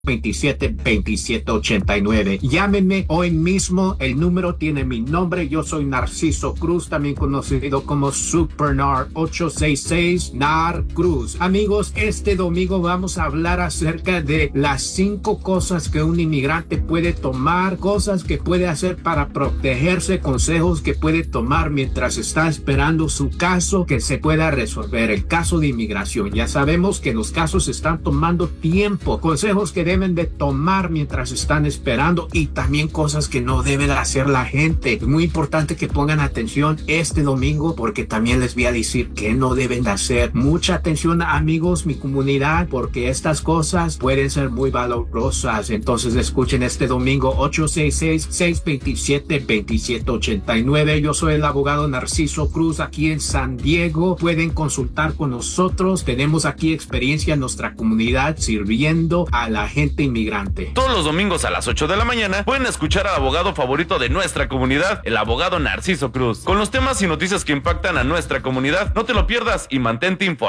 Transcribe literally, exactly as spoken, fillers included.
veintisiete, veintisiete ochenta y nueve. Llámenme hoy mismo, el número tiene mi nombre, yo soy Narciso Cruz, también conocido como SuperNar, ocho seis seis N A R Cruz. Amigos, este domingo vamos a hablar acerca de las cinco cosas que un inmigrante puede tomar, cosas que puede hacer para protegerse, consejos que puede tomar mientras está esperando su caso que se pueda resolver, el caso de inmigración. Ya sabemos que los casos están tomando tiempo, consejos que deben de tomar mientras están esperando y también cosas que no debe hacer la gente. Es muy importante que pongan atención este domingo porque también les voy a decir que no deben de hacer. Mucha atención, amigos, mi comunidad, porque estas cosas pueden ser muy valorosas. Entonces escuchen este domingo, ocho seis seis, seis dos siete, dos siete ocho nueve. Yo soy el abogado Narciso Cruz aquí en San Diego. Pueden consultar con nosotros. Tenemos aquí experiencia en nuestra comunidad sirviendo a la gente inmigrante. Todos los domingos a las ocho de la mañana pueden escuchar al abogado favorito de nuestra comunidad, el abogado Narciso Cruz, con los temas y noticias que impactan a nuestra comunidad. No te lo pierdas y mantente informado.